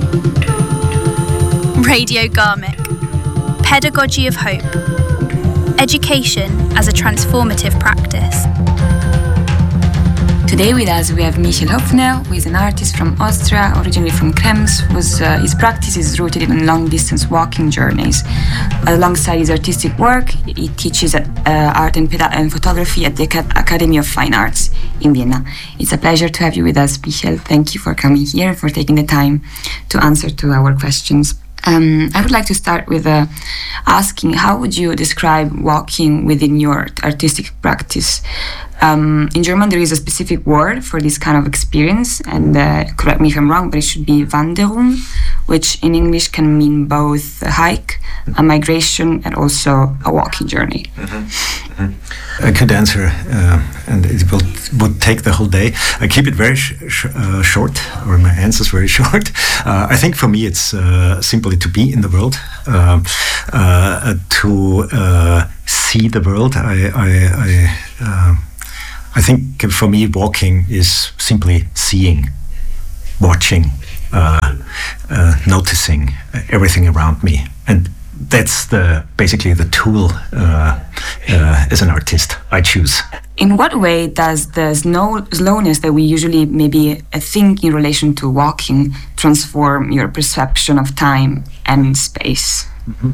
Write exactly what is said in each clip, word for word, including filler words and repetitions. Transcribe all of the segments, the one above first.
Radio Garmick. Pedagogy of Hope. Education as a transformative practice. Today with us we have Michael Höpfner, who is an artist from Austria, originally from Krems, whose uh, his practice is rooted in long-distance walking journeys. Alongside his artistic work, he teaches uh, art and, peda- and photography at the Academy of Fine Arts in Vienna. It's a pleasure to have you with us, Michael. Thank you for coming here, for taking the time to answer to our questions. Um, I would like to start with uh, asking, how would you describe walking within your artistic practice? Um, in German, there is a specific word for this kind of experience, and uh, correct me if I'm wrong, but it should be Wanderung, which in English can mean both a hike, a migration, and also a walking journey. Mm-hmm. Mm-hmm. I could answer, uh, and it will, would take the whole day. I keep it very sh- sh- uh, short, or my answers very short. Uh, I think for me it's uh, simply to be in the world, uh, uh, to uh, see the world. I, I, I uh, I think for me, walking is simply seeing, watching, uh, uh, noticing everything around me, and that's the basically the tool uh, uh, as an artist I choose. In what way does the snow, slowness that we usually maybe think in relation to walking transform your perception of time and space? Mm-hmm.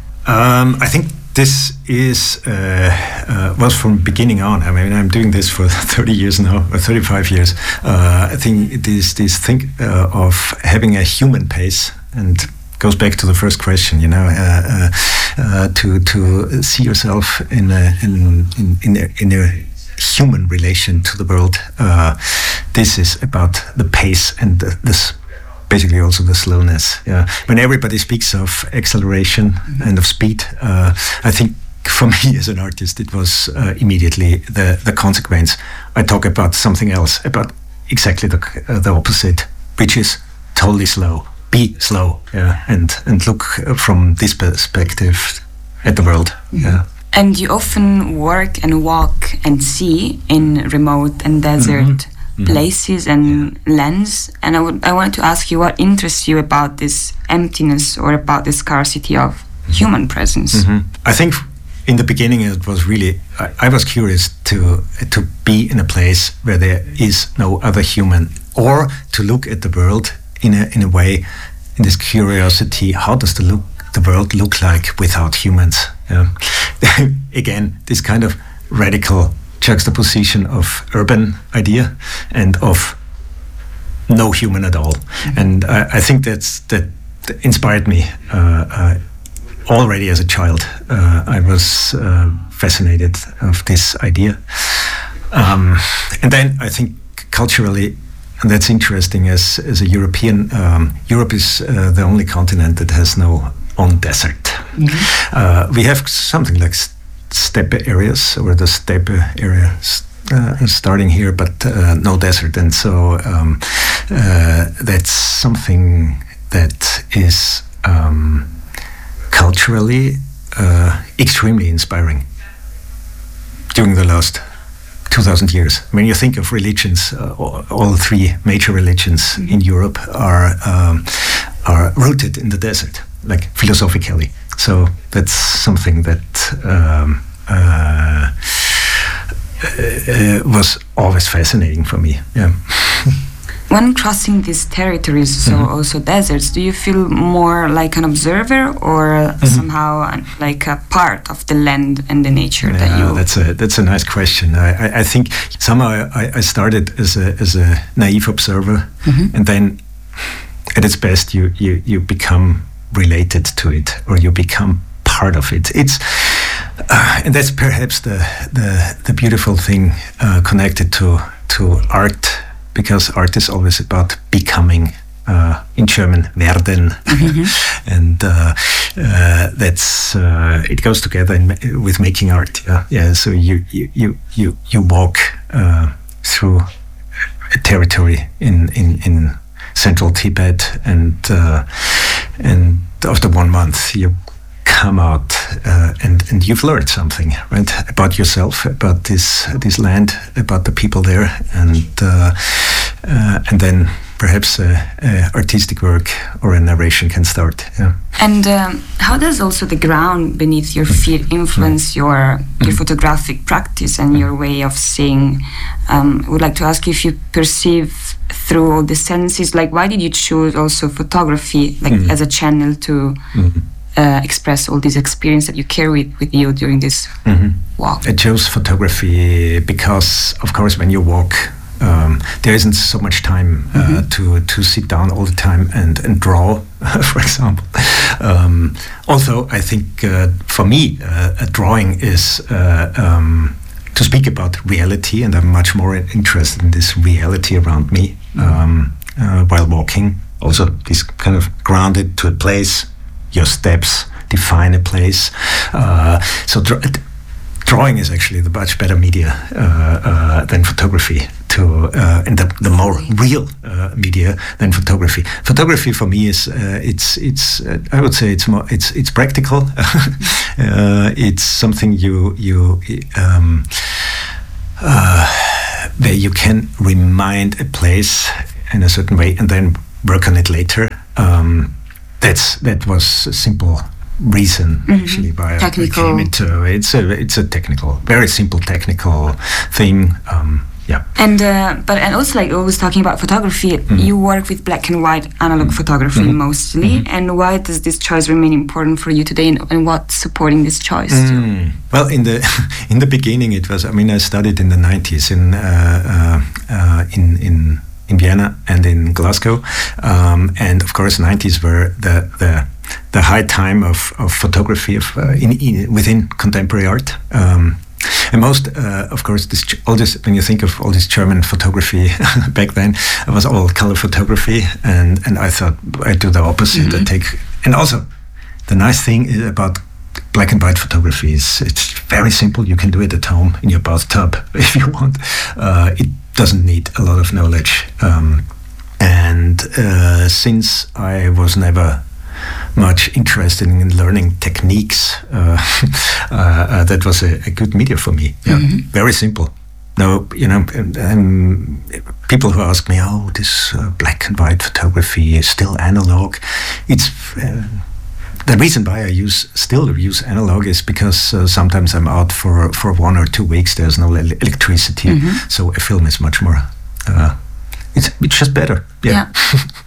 Um, I think this is, uh, uh, well, from beginning on. I mean, I'm doing this for thirty years now, or thirty-five years. Uh, I think this this thing uh, of having a human pace, and goes back to the first question, you know, uh, uh, uh, to to see yourself in a, in in in a, in a human relation to the world. Uh, this is about the pace and the, this. Basically also the slowness. Yeah. When everybody speaks of acceleration mm-hmm. and of speed, uh, I think for me as an artist it was uh, immediately the, the consequence. I talk about something else, about exactly the uh, the opposite, which is totally slow. Be slow, yeah, and and look from this perspective at the world. Mm-hmm. Yeah. And you often work and walk and see in remote and desert mm-hmm. Mm-hmm. places and yeah. lands, and I would I wanted to ask you what interests you about this emptiness or about the scarcity of mm-hmm. human presence. Mm-hmm. I think in the beginning it was really I, I was curious to to be in a place where there is no other human, or to look at the world in a in a way, in this curiosity, how does the look the world look like without humans? Yeah. Again, this kind of radical juxtaposition of urban idea and of no human at all. Mm-hmm. And I, I think that's that inspired me uh, uh, already as a child. Uh, I was uh, fascinated of this idea. Um, and then I think culturally, and that's interesting, as, as a European, um, Europe is uh, the only continent that has no own desert. Mm-hmm. Uh, we have something like steppe areas, or the steppe area uh, starting here, but uh, no desert, and so um, uh, that's something that is um, culturally uh, extremely inspiring during the last two thousand years. When you think of religions, uh, all, all three major religions mm-hmm. in Europe are um, are rooted in the desert, like philosophically. So that's something that um, uh, uh, was always fascinating for me. Yeah. When crossing these territories, so mm-hmm. also deserts, do you feel more like an observer, or mm-hmm. somehow like a part of the land and the nature yeah, that you? That's a that's a nice question. I, I, I think somehow I, I started as a as a naive observer, mm-hmm. and then at its best you you you become related to it, or you become part of it. It's uh, and that's perhaps the the the beautiful thing uh, connected to to art, because art is always about becoming. Uh, in German, werden, mm-hmm. and uh, uh, that's uh, it goes together in, with making art. Yeah, yeah. So you you you you, you walk uh, through a territory in in in central Tibet, and uh, and after one month you come out uh, and and you've learned something, right, about yourself, about this this land, about the people there, and uh, uh, and then perhaps uh, uh, artistic work or a narration can start. Yeah. And um, how does also the ground beneath your feet influence your your photographic practice and your way of seeing? Um, I would like to ask you if you perceive through all the senses, like why did you choose also photography like mm-hmm. as a channel to mm-hmm. uh, express all this experience that you carry with, with you during this mm-hmm. walk? I chose photography because, of course, when you walk, Um, there isn't so much time uh, mm-hmm. to to sit down all the time and, and draw, for example. Um, also, I think uh, for me, uh, a drawing is uh, um, to speak about reality, and I'm much more interested in this reality around me um, uh, while walking. Also, this kind of grounded to a place, your steps define a place. Uh, so dr- drawing is actually the much better media uh, uh, than photography. To uh, and the, the more real uh, media than photography. Photography for me is uh, it's it's uh, I would say it's more it's it's practical. uh, it's something you you um, uh, where you can remind a place in a certain way and then work on it later. Um, that's that was a simple reason mm-hmm. actually why technical. I came into it's a it's a technical, very simple technical thing. Um, Yeah, and uh, but and also like always talking about photography, mm-hmm. you work with black and white analog mm-hmm. photography mm-hmm. mostly. Mm-hmm. And why does this choice remain important for you today, and, and what's supporting this choice? Mm. Well, in the in the beginning, it was. I mean, I studied in the nineties in uh, uh, uh, in in in Vienna and in Glasgow, um, and of course, nineties were the the the high time of, of photography of uh, in, in within contemporary art. Um, And most, uh, of course, this all this when you think of all this German photography back then, it was all color photography, and, and I thought I'd do the opposite. Mm-hmm. I take, and also, the nice thing is about black and white photography is it's very simple. You can do it at home in your bathtub if you want. Uh, it doesn't need a lot of knowledge, um, and uh, since I was never much interested in learning techniques. Uh, uh, uh, that was a, a good media for me. Yeah, mm-hmm. Very simple. No, you know, um, people who ask me, "Oh, this uh, black and white photography is still analog." It's uh, the reason why I use still use analog is because uh, sometimes I'm out for for one or two weeks. There's no el- electricity, mm-hmm. so a film is much more. Uh, it's it's just better. Yeah. yeah.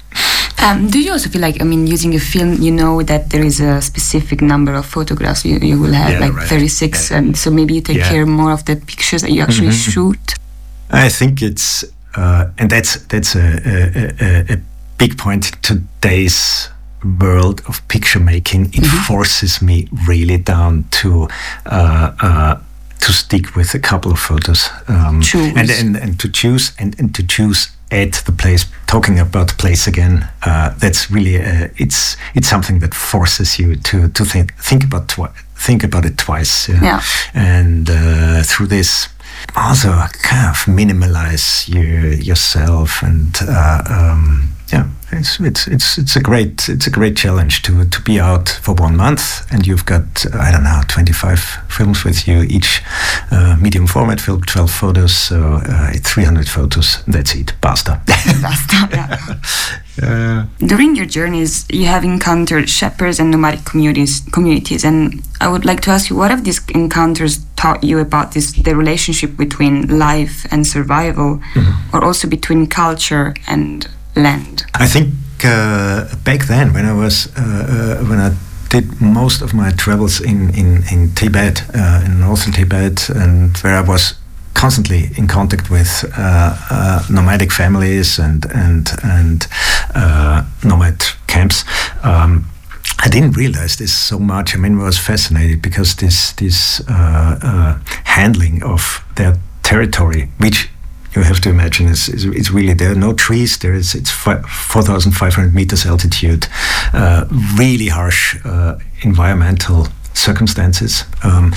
Um, do you also feel like, I mean, using a film, you know that there is a specific number of photographs you, you will have, yeah, like right. thirty-six, yeah. and so maybe you take yeah. care more of the pictures that you actually mm-hmm. shoot? I think it's, uh, and that's that's a, a, a, a big point. Today's world of picture making, it mm-hmm. forces me really down to uh, uh, to stick with a couple of photos. Um, choose. And, and, and to choose, and, and to choose at the place, talking about the place again, uh, that's really uh, it's it's something that forces you to to think think about twi- think about it twice. Yeah. yeah. And uh, through this, also kind of minimalize you yourself, and uh, um, yeah, it's it's it's it's a great it's a great challenge to to be out for one month, and you've got I don't know twenty-five films with you, each uh, medium format film, twelve photos, so uh, three hundred photos. That's it, basta. Basta. Yeah. Uh, During your journeys, you have encountered shepherds and nomadic communities. Communities, and I would like to ask you, what have these encounters taught you about this the relationship between life and survival, mm-hmm. or also between culture and land? I think uh, back then, when I was uh, uh, when I did most of my travels in in in Tibet, uh, in northern Tibet, and where I was constantly in contact with uh, uh, nomadic families and and and uh, nomad camps. Um, I didn't realize this so much. I mean, I was fascinated because this this uh, uh, handling of their territory, which you have to imagine is, is it's really there are no trees. There is it's four thousand five hundred meters altitude, uh, really harsh uh, environmental circumstances. Um,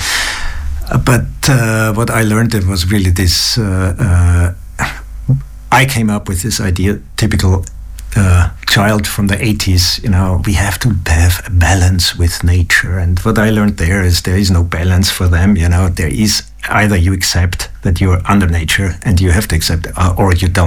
but uh, what I learned it was really this. Uh, uh, I came up with this idea, typical. Uh, child from the eighties, you know, we have to have a balance with nature. And what I learned there is there is no balance for them, you know, there is either you accept that you're under nature and you have to accept, uh, or you don't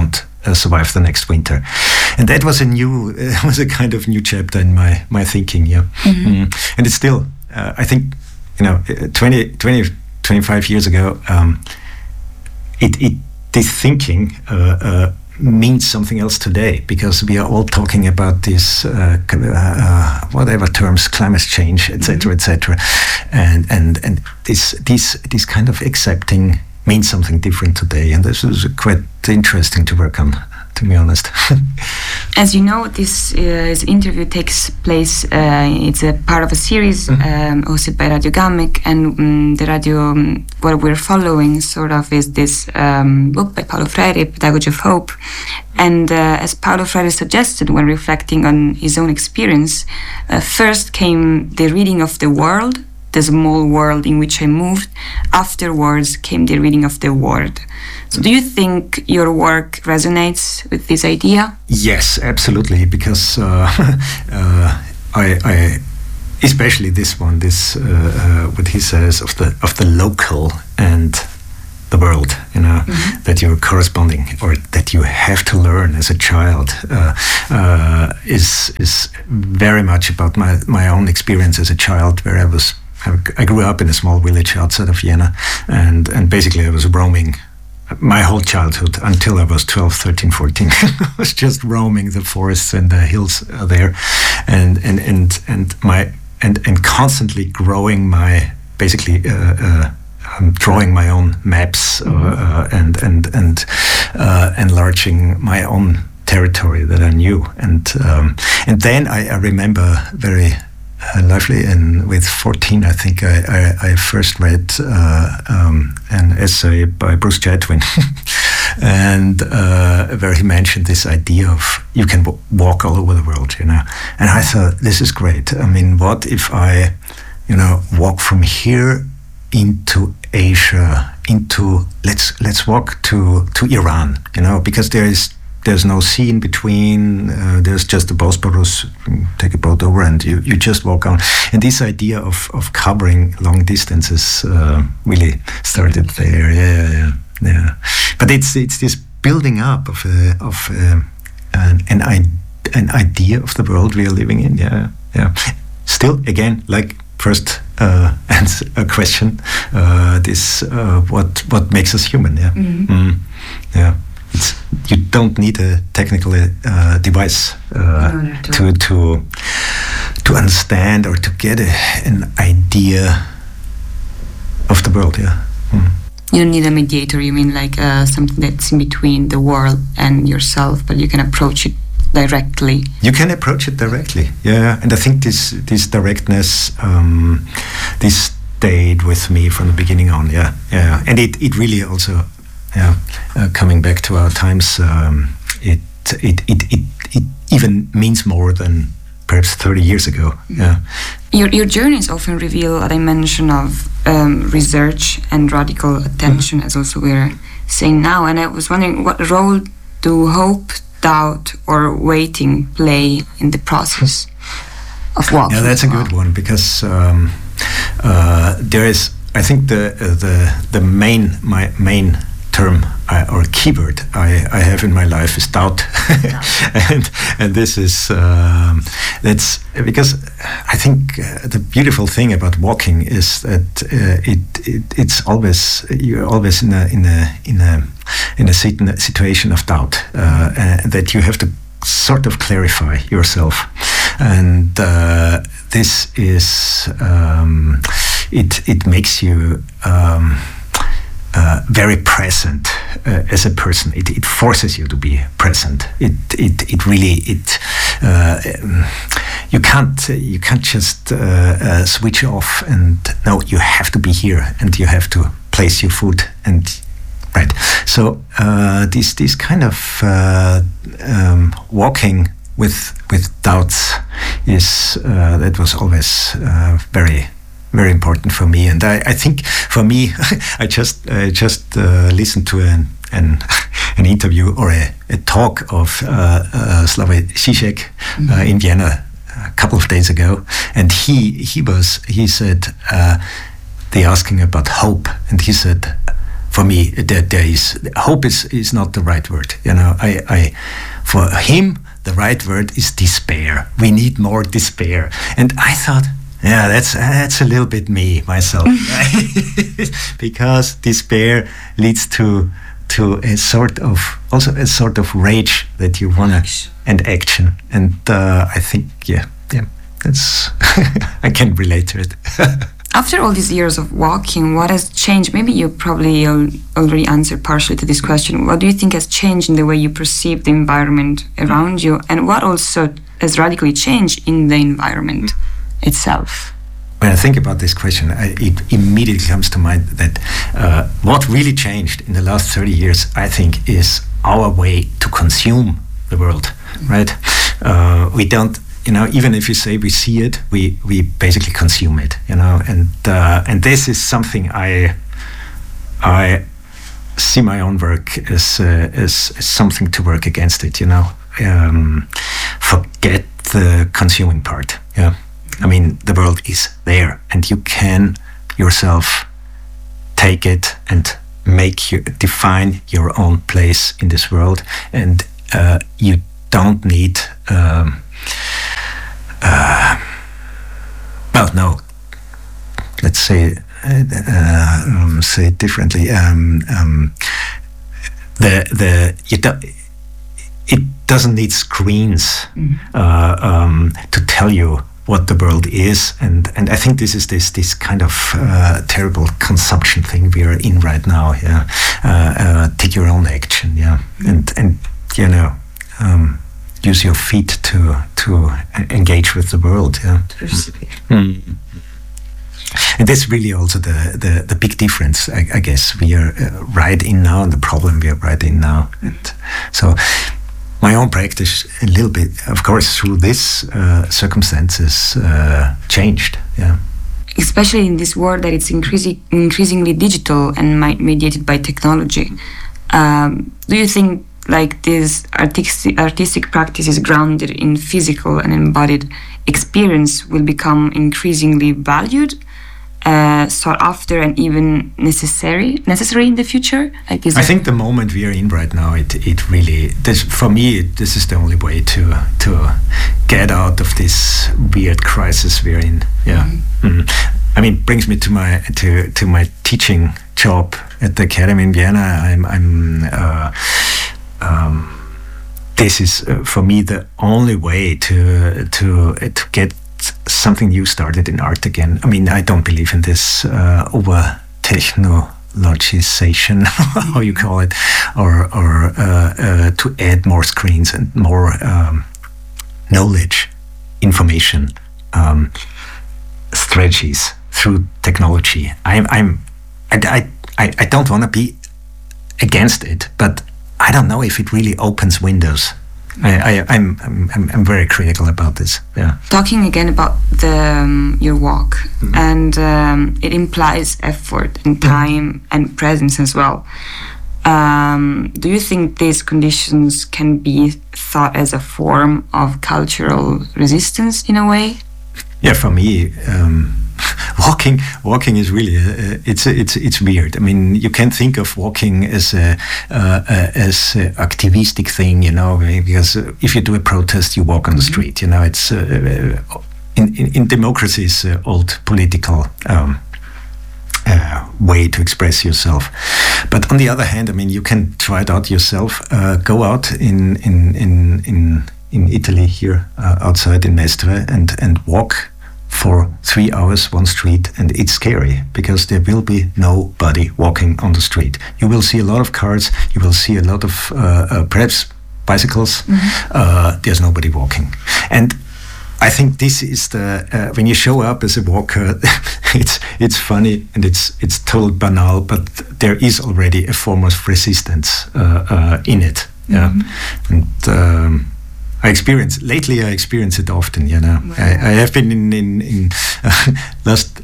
uh, survive the next winter. And that was a new, uh, was a kind of new chapter in my, my thinking, yeah. Mm-hmm. Mm. And it's still, uh, I think, you know, twenty, twenty, twenty-five years ago, um, it, it, this thinking uh, uh, means something else today, because we are all talking about this uh, uh, whatever terms, climate change, et cetera, et cetera, and and and this this this kind of accepting means something different today, and this is quite interesting to work on, to be honest. As you know, this, uh, this interview takes place, uh, it's a part of a series mm-hmm. um, hosted by Radio Gamek, and um, the radio, um, what we're following sort of is this um, book by Paulo Freire, Pedagogy of Hope. And uh, as Paulo Freire suggested when reflecting on his own experience, uh, first came the reading of the world, the small world in which I moved. Afterwards came the reading of the word. So do you think your work resonates with this idea? Yes, absolutely, because uh, uh, I, I, especially this one, this uh, uh, what he says of the of the local and the world, you know, mm-hmm. that you're corresponding, or that you have to learn as a child, uh, uh, is is very much about my my own experience as a child, where I was. I grew up in a small village outside of Vienna, and, and basically I was roaming my whole childhood until I was twelve, thirteen, fourteen. I was just roaming the forests and the hills there, and and and and my and and constantly growing my basically uh, uh, um, drawing my own maps uh, uh, and and and uh, enlarging my own territory that I knew, and um, and then I, I remember very. Uh, lovely, and with fourteen, I think I, I, I first read uh, um, an essay by Bruce Chatwin, and uh, where he mentioned this idea of you can w- walk all over the world, you know. And I thought, this is great. I mean, what if I, you know, walk from here into Asia, into let's let's walk to to Iran, you know, because there is. There's no sea in between. Uh, there's just the Bosporus. Take a boat over, and you, you just walk on. And this idea of, of covering long distances uh, really started there. Yeah, yeah, yeah. But it's it's this building up of a, of a, an an, an idea of the world we are living in. Yeah, yeah. Still, again, like first uh, answer a question. Uh, this uh, what what makes us human? Yeah, mm-hmm. mm, yeah. It's, you don't need a technical uh, device uh, no, no, to to to understand or to get a, an idea of the world. Yeah. Mm. You don't need a mediator. You mean like uh, something that's in between the world and yourself, but you can approach it directly. You can approach it directly. Yeah, and I think this this directness, um, this stayed with me from the beginning on. Yeah, yeah, and it it really also. Yeah, uh, coming back to our times, um, it, it it it it even means more than perhaps thirty years ago. Mm-hmm. Yeah, your your journeys often reveal a dimension of um, research and radical attention, mm-hmm. as also we're saying now. And I was wondering, what role do hope, doubt, or waiting play in the process of walking? Yeah, that's a good one, because um, uh, there is, I think the uh, the the main my main. term uh, or keyword I, I have in my life is doubt, and and this is um, that's because I think uh, the beautiful thing about walking is that uh, it, it it's always you're always in a in a in a in a situation of doubt, uh, uh, that you have to sort of clarify yourself, and uh, this is um, it it makes you. Um, Uh, very present uh, as a person. It, it forces you to be present. It it it really it uh, you can't you can't just uh, uh, switch off and no, you have to be here and you have to place your foot and right. So uh, this this kind of uh, um, walking with with doubts is uh, that was always uh, very. very important for me, and I, I think for me, I just I just uh, listened to an an, an interview or a, a talk of uh, uh, Slavoj Žižek mm-hmm. uh, in Vienna a couple of days ago, and he he was he said uh, they asking about hope, and he said, for me, there, there is hope is, is not the right word. You know, I, I for him the right word is despair. We need more despair. And I thought, yeah, that's that's a little bit me myself, right? Because despair leads to to a sort of also a sort of rage that you wanna and action. And uh, I think, yeah, yeah, that's I can relate to it. After all these years of walking, what has changed? Maybe you probably al- already answered partially to this question. What do you think has changed in the way you perceive the environment around you? And what also has radically changed in the environment itself? When I think about this question, I, it immediately comes to mind that uh, what really changed in the last thirty years, I think, is our way to consume the world, right? Uh, we don't... You know, even if you say we see it, we, we basically consume it. You know, and uh, and this is something I I see my own work as uh, as, as something to work against it. You know, um, forget the consuming part. Yeah, I mean the world is there, and you can yourself take it and make you define your own place in this world, and uh, you don't need. Um, Uh, well, no. Let's say uh, um, say it differently. Um, um, the the you do, it doesn't need screens mm. uh, um, to tell you what the world is, and, and I think this is this this kind of uh, terrible consumption thing we are in right now. Yeah, uh, uh, take your own action. Yeah, mm. and and you know. Um, use your feet to to engage with the world. Yeah. Mm. And that's really also the, the, the big difference, I, I guess, we are uh, right in now, and the problem we are right in now. And so my own practice a little bit, of course, through this uh, circumstances uh, changed. Yeah. Especially in this world that it's increasing, increasingly digital and mediated by technology. Um, do you think like this artistic, artistic practice is grounded in physical and embodied experience will become increasingly valued, uh, sought after, and even necessary necessary in the future? Like, is I think the moment we are in right now, it it really this for me it, this is the only way to to get out of this weird crisis we're in. Yeah, mm-hmm. Mm-hmm. I mean, it brings me to my to to my teaching job at the Academy in Vienna. I'm I'm. Uh, Um, this is uh, for me the only way to to uh, to get something new started in art again. I mean, I don't believe in this uh, over technologization, how you call it, or or uh, uh, to add more screens and more um, knowledge, information, um, strategies through technology. I'm I'm I I I don't want to be against it, but I don't know if it really opens windows. I, I, I'm, I'm, I'm very critical about this. Yeah. Talking again about the um, your walk, mm-hmm. and um, it implies effort and time mm-hmm. and presence as well. Um, do you think these conditions can be thought as a form of cultural resistance in a way? Yeah, for me. Um, Walking, walking is really uh, it's it's it's weird. I mean, you can think of walking as a uh, uh, as a activistic thing, you know, because uh, if you do a protest, you walk on the street. You know, it's uh, in, in in democracy is uh, old political um, uh, way to express yourself. But on the other hand, I mean, you can try it out yourself. Uh, go out in in in in in Italy here uh, outside in Mestre and and walk for three hours one street, and it's scary because there will be nobody walking on the street. You will see a lot of cars, you will see a lot of uh, uh, perhaps bicycles. Mm-hmm. Uh, there's nobody walking, and I think this is the uh, when you show up as a walker, it's it's funny and it's it's totally banal, but there is already a form of resistance uh, uh, in it. Yeah, mm-hmm. and. Um, I experience lately. I experience it often. You know, right. I, I have been in in, in uh, last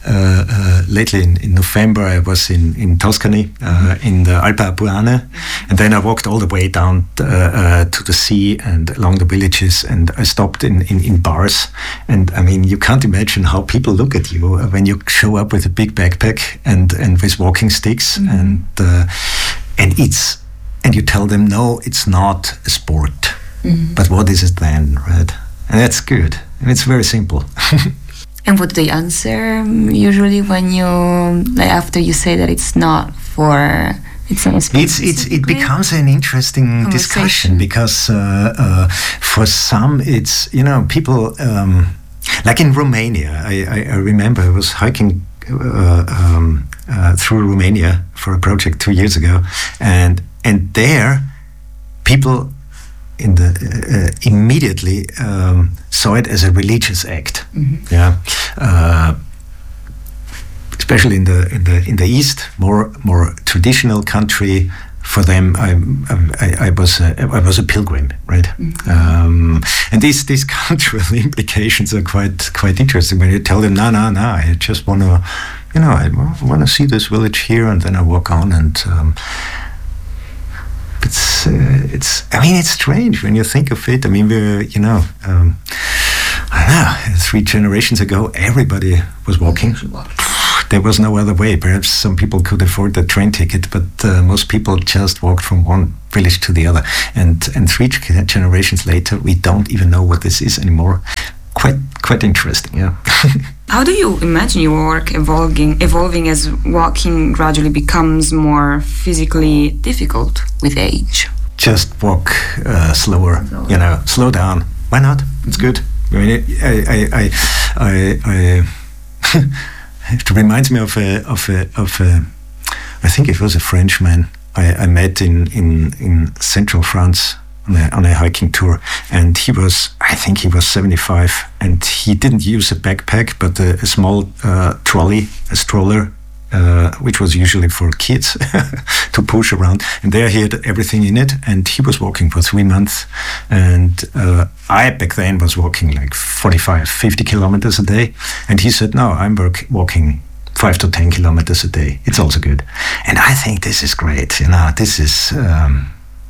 uh, uh, lately in, in November, I was in, in Tuscany, uh, in the Alpe Apuane, and then I walked all the way down uh, uh, to the sea and along the villages, and I stopped in, in, in bars. And I mean, you can't imagine how people look at you when you show up with a big backpack and, and with walking sticks, mm-hmm. and uh, and it's and you tell them, no, it's not a sport. Mm-hmm. But what is it then, right? And that's good. And it's very simple. And what do they answer usually when you, like, after you say that it's not for, it's not a it's, it's It becomes an interesting discussion, because uh, uh, for some it's, you know, people, um, like in Romania, I, I, I remember I was hiking uh, um, uh, through Romania for a project two years ago, and and there people in the uh, immediately um, saw it as a religious act. Mm-hmm. Yeah, uh, especially in the in the in the East, more more traditional country. For them, I, I, I was a, I was a pilgrim, right? Mm-hmm. Um, and these these cultural implications are quite quite interesting when you tell them, no, no, no, I just want to, you know, I want to see this village here, and then I walk on, and um, it's uh, it's. I mean, it's strange when you think of it. I mean, we're, you know, um, I don't know, three generations ago, everybody was walking. There was no other way. Perhaps some people could afford the train ticket, but uh, most people just walked from one village to the other. And and three generations later, we don't even know what this is anymore. Quite quite interesting, yeah. How do you imagine your work evolving, evolving as walking gradually becomes more physically difficult with age? Just walk uh, slower, slower, you know, slow down. Why not? It's good. I mean, it, I, I, I, I, I it reminds me of a, of a, of a, I think it was a Frenchman I, I met in, in, in central France on a, on a hiking tour, and he was, I think he was seventy-five, and he didn't use a backpack, but a, a small uh, trolley, a stroller, uh, which was usually for kids to push around, and there he had everything in it, and he was walking for three months, and uh, I back then was walking like forty-five, fifty kilometers a day, and he said, no, I'm work- walking five to ten kilometers a day. It's also good. And I think this is great, you know, this is, um,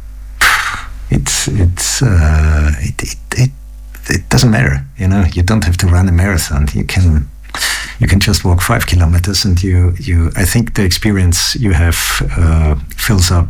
it's, it's, uh, it, it, it, it doesn't matter, you know, you don't have to run a marathon. You can, you can just walk five kilometers, and you, you, I think the experience you have uh, fills up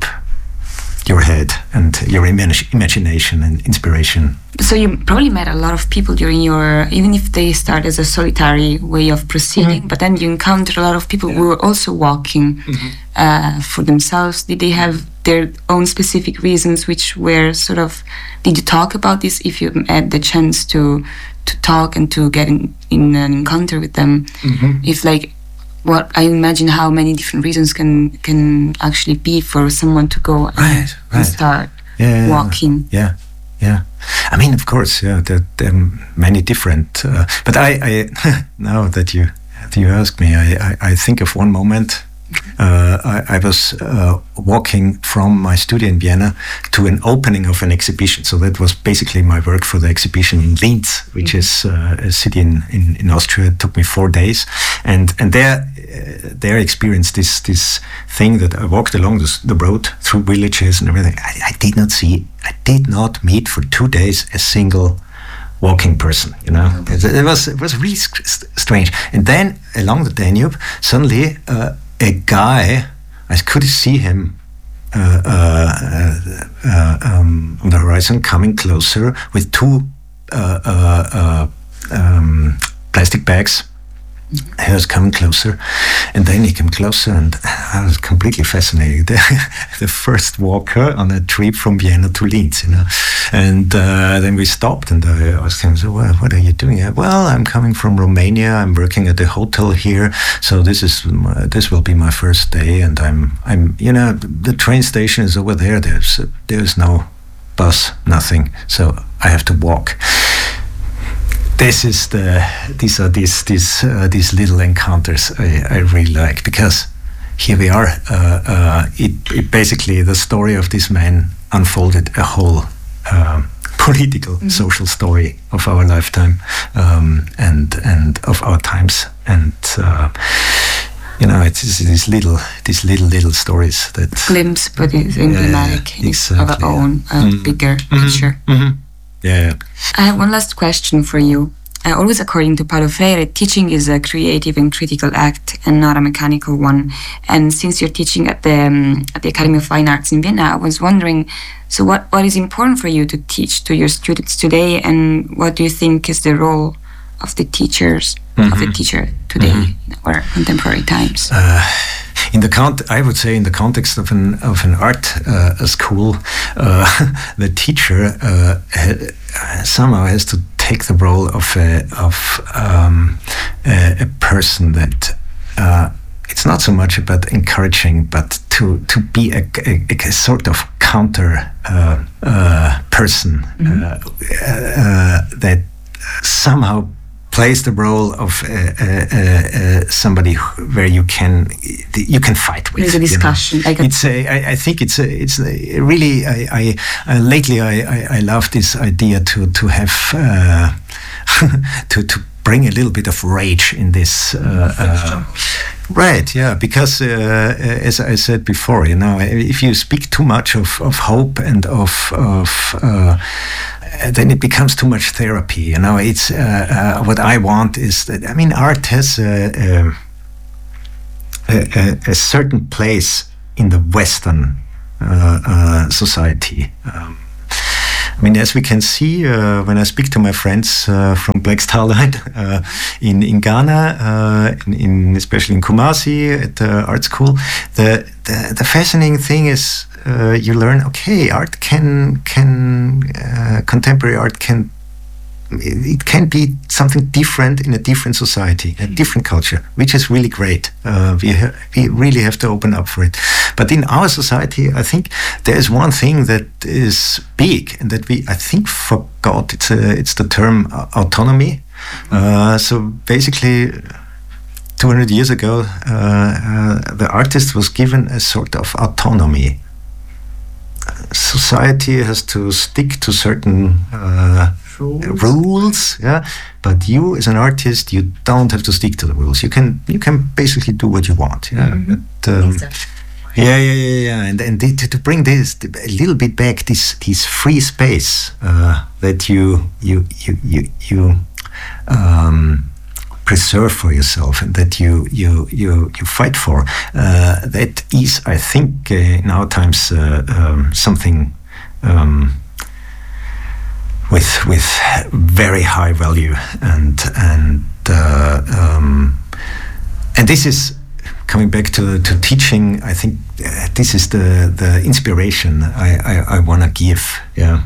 your head and your imag- imagination and inspiration. So you probably met a lot of people during your, even if they start as a solitary way of proceeding, mm-hmm. but then you encounter a lot of people yeah. who were also walking mm-hmm. uh, for themselves. Did they have their own specific reasons, which were sort of, did you talk about this if you had the chance to to talk and to get in, in an encounter with them? Mm-hmm. If like, what I imagine how many different reasons can can actually be for someone to go and, right, right. and start yeah, walking. Yeah, yeah. I mean, of course, yeah. There, there are many different. Uh, but I, I now that you that you ask me, I, I, I think of one moment. Uh, I, I was uh, walking from my studio in Vienna to an opening of an exhibition. So that was basically my work for the exhibition in Linz, which mm-hmm. is uh, a city in, in, in Austria. It took me four days. And and there, uh, there I experienced this this thing that I walked along this, the road through villages and everything. I, I did not see, I did not meet for two days a single walking person, you know. It, it was it was really st- strange. And then along the Danube, suddenly, uh, a guy, I could see him uh, uh, uh, um, on the horizon, coming closer with two uh, uh, uh, um, plastic bags. He was coming closer, and then he came closer, and I was completely fascinated. The, the first walker on a trip from Vienna to Linz, you know. And uh, then we stopped, and I asked him, "So, well, what are you doing?" "Well, I'm coming from Romania. I'm working at a hotel here, so this is my, this will be my first day. And I'm, I'm, you know, the train station is over there. There's there's no bus, nothing. So I have to walk." This is the these are these these uh, these little encounters I, I really like, because here we are. Uh, uh, it, it basically, the story of this man unfolded a whole um, political, mm-hmm. social story of our lifetime um, and and of our times. And uh, you know, it's, it's these little, these little, little stories that glimpse, but it's emblematic yeah, exactly, of our own uh, mm-hmm. bigger mm-hmm. picture. Mm-hmm. Yeah. I have one last question for you. Uh, always according to Paulo Freire, teaching is a creative and critical act and not a mechanical one. And since you're teaching at the um, at the Academy of Fine Arts in Vienna, I was wondering, so what, what is important for you to teach to your students today, and what do you think is the role of the teachers, mm-hmm. of the teacher today mm-hmm. in our contemporary times? Uh, in the con- I would say in the context of an of an art uh, a school, uh, the teacher uh, ha- somehow has to take the role of a of um, a, a person that uh, it's not so much about encouraging, but to to be a, a, a sort of counter uh, uh, person mm-hmm. uh, uh, that somehow plays the role of uh, uh, uh, somebody where you can you can fight with. There's a discussion. You know? Like a it's a, I, I think it's a, it's a really. I, I uh, lately I, I, I love this idea to to have uh, to to bring a little bit of rage in this. Uh, uh, right. Yeah. Because uh, as I said before, you know, if you speak too much of, of hope and of of uh, then it becomes too much therapy. You know, it's uh, uh, what I want is that, I mean, art has a, a, a, a certain place in the Western uh, uh, society. Um, I mean, as we can see, uh, when I speak to my friends uh, from Black Starlight uh, in in Ghana, uh, in, in especially in Kumasi at the art school, the the, the fascinating thing is uh, you learn. Okay, art can can uh, contemporary art can. It can be something different in a different society, a different culture, which is really great. Uh, we ha- we really have to open up for it. But in our society, I think there is one thing that is big and that we, I think, forgot. It's a, it's the term uh, autonomy. Uh, so basically, two hundred years ago, uh, uh, the artist was given a sort of autonomy. Society has to stick to certain uh, rules. rules, yeah. But you, as an artist, you don't have to stick to the rules. You can, you can basically do what you want, yeah. Mm-hmm. But, um, exactly. Yeah, yeah, yeah, yeah. And and the, to, to bring this a little bit back, this this free space uh, that you you you you you. Um, preserve for yourself and that you you you you fight for. Uh, that is, I think, uh, in our times uh, um, something um, with with very high value, and and uh, um, and this is coming back to to teaching. I think uh, this is the the inspiration I I, I want to give. Yeah.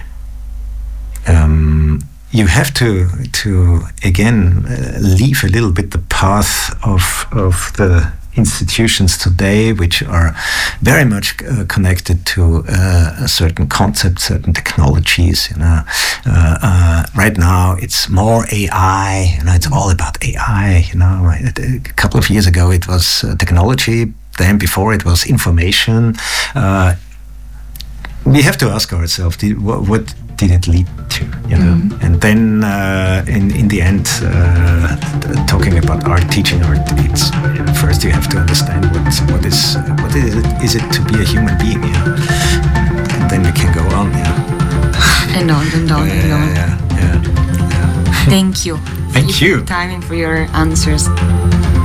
Um, You have to to again uh, leave a little bit the path of of the institutions today, which are very much uh, connected to uh, a certain concept, certain technologies. You know, uh, uh, right now it's more A I. You know, it's all about A I. You know, a couple of years ago it was uh, technology. Then before it was information. Uh, we have to ask ourselves, did, what, what did it lead to, you know? Mm-hmm. And then uh, in in the end, uh, talking about art, teaching art, it's you know, first you have to understand what what is what is it, is it to be a human being, you know? And then we can go on, yeah. And on and on yeah, and on. Yeah, yeah, yeah. Thank you. Thank you. For your time and for your answers.